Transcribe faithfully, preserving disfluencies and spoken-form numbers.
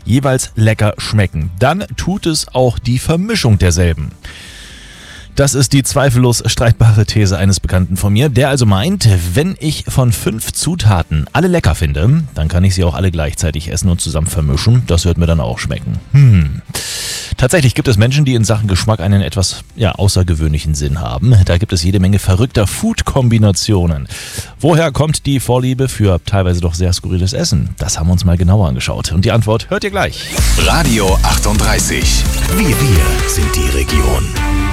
jeweils lecker schmecken, dann tut es auch die Vermischung derselben. Das ist die zweifellos streitbare These eines Bekannten von mir, der also meint, wenn ich von fünf Zutaten alle lecker finde, dann kann ich sie auch alle gleichzeitig essen und zusammen vermischen. Das wird mir dann auch schmecken. Hm. Tatsächlich gibt es Menschen, die in Sachen Geschmack einen etwas ja, außergewöhnlichen Sinn haben. Da gibt es jede Menge verrückter Food-Kombinationen. Woher kommt die Vorliebe für teilweise doch sehr skurriles Essen? Das haben wir uns mal genauer angeschaut. Und die Antwort hört ihr gleich. Radio achtunddreißig. Wir, wir sind die Region.